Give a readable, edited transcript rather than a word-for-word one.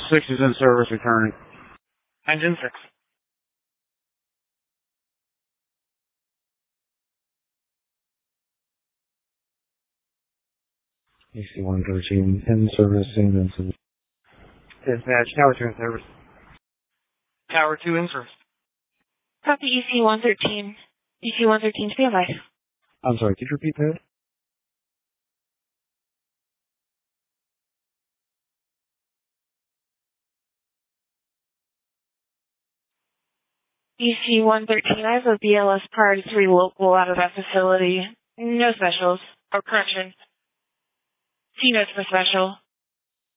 6 is in service returning. Engine 6. EC-113 in service, St. Dispatch, Tower 2 in service. Tower 2 in service. Copy EC-113. EC-113, stand by. I'm sorry, could you repeat that? EC-113, I have a BLS Priority 3 local out of that facility. No specials. Or correction. C notes for special.